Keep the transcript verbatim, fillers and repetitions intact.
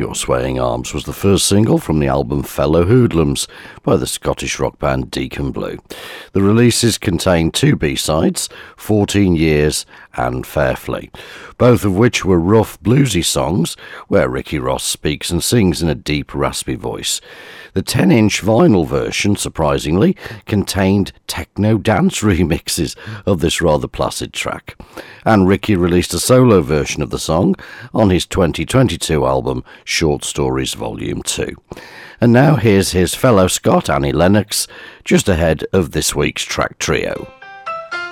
Your Swaying Arms was the first single from the album Fellow Hoodlums by the Scottish rock band Deacon Blue. The releases contained two B-sides, fourteen years and Fairfleet, both of which were rough bluesy songs where Ricky Ross speaks and sings in a deep raspy voice. The ten-inch vinyl version, surprisingly, contained techno dance remixes of this rather placid track, and Ricky released a solo version of the song on his twenty twenty-two album Short Stories Volume two. And now here's his fellow Scot, Annie Lennox, just ahead of this week's track trio.